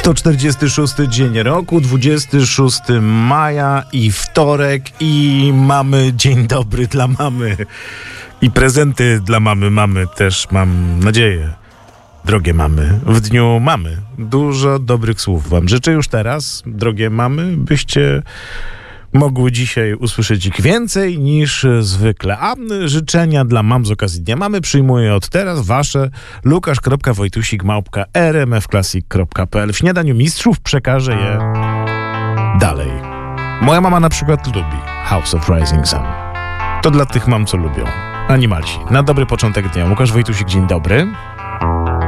146 dzień roku, 26 maja i wtorek i mamy dzień dobry dla mamy i prezenty dla mamy. Mamy też, mam nadzieję, drogie mamy, w dniu mamy. Dużo dobrych słów wam życzę już teraz, drogie mamy, byście mogły dzisiaj usłyszeć ich więcej niż zwykle. A życzenia dla mam z okazji Dnia Mamy przyjmuję od teraz wasze lukasz.wojtusik@rmfclassic.pl. W śniadaniu mistrzów przekażę je dalej. Moja mama na przykład lubi House of Rising Sun. To dla tych mam, co lubią. Animalsi. Na dobry początek dnia. Łukasz Wojtusik, dzień dobry.